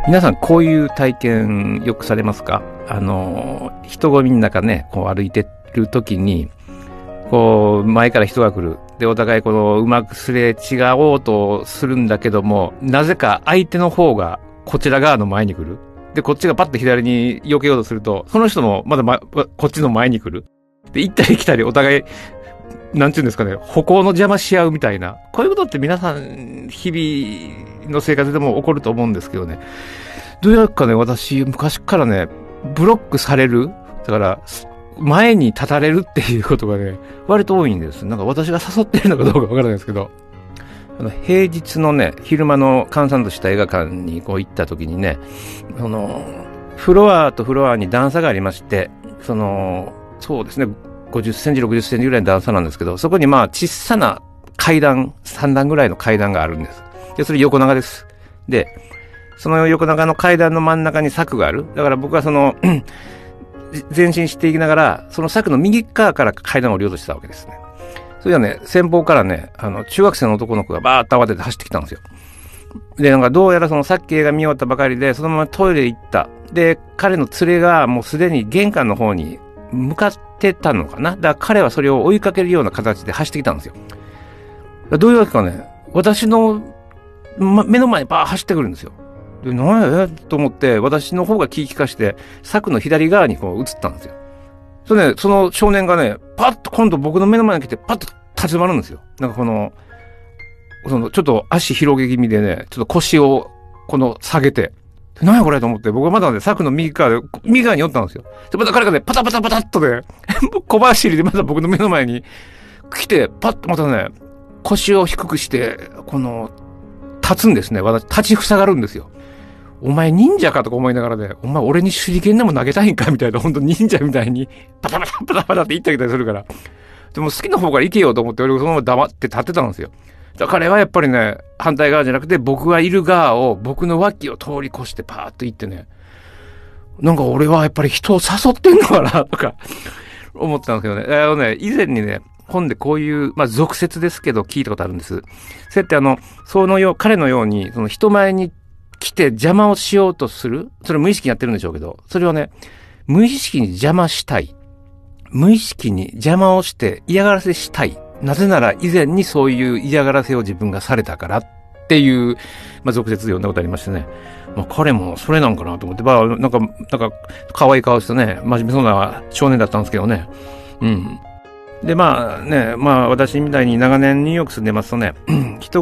皆さんこういう体験よくされますか？人混みの中ね、こう歩いてる時に、こう前から人が来る。で、お互いこのうまくすれ違おうとするんだけども、なぜか相手の方がこちら側の前に来る。で、こっちがパッと左に避けようとすると、その人もまだこっちの前に来る。で、行ったり来たりお互い、なんていうんですかね、歩行の邪魔し合うみたいな。こういうことって皆さん、日々の生活でも起こると思うんですけどね。どうやらかね、私、昔からね、ブロックされる。だから、前に立たれるっていうことがね、割と多いんです。なんか私が誘ってるのかどうかわからないですけど、平日のね、昼間の閑散とした映画館にこう行った時にね、フロアとフロアに段差がありまして、そうですね、50センチ、60センチぐらいの段差なんですけど、そこにまあ小さな階段、3段ぐらいの階段があるんです。で、それ横長です。で、その横長の階段の真ん中に柵がある。だから僕は前進していきながら、その柵の右側から階段を降りようとしてたわけですね。それはね、先方からね、中学生の男の子がバーッと慌てて走ってきたんですよ。で、なんかどうやらさっき映画見終わったばかりで、そのままトイレ行った。で、彼の連れがもうすでに玄関の方に向かってたのかな。だから彼はそれを追いかけるような形で走ってきたんですよ。どういうわけかね、私の、目の前にバーッ走ってくるんですよ。で、何やと思って、私の方が気利かして、柵の左側にこう移ったんですよ。それね、その少年がね、パッと今度僕の目の前に来て、パッと立ち止まるんですよ。なんかちょっと足広げ気味でね、ちょっと腰を下げて、何やこれと思って、僕はまだね、柵の右側に寄ったんですよ。で、また彼がね、パタパタパタっとね、小走りでまた僕の目の前に来て、パッとまたね、腰を低くして、立つんですね。私、立ちふさがるんですよ。お前忍者かとか思いながらね、お前俺に手裏剣でも投げたいんかみたいな、ほんと忍者みたいに、パタパタパタパタって言ったりするから。でも好きな方から行けよと思って、俺そのまま黙って立ってたんですよ。彼はやっぱりね、反対側じゃなくて、僕がいる側を、僕の脇を通り越してパーッと行ってね、なんか俺はやっぱり人を誘ってんのかなとか、思ってたんですけどね。以前にね、本でこういう、俗説ですけど聞いたことあるんです。そうやって彼のように、人前に来て邪魔をしようとする。それ無意識にやってるんでしょうけど、それをね、無意識に邪魔したい。無意識に邪魔をして嫌がらせしたい。なぜなら以前にそういう嫌がらせを自分がされたからっていう、俗説読んだことありましてね。彼もそれなんかなと思って、なんか、可愛い顔してね、真面目そうな少年だったんですけどね。うん。で、私みたいに長年ニューヨーク住んでますとね、人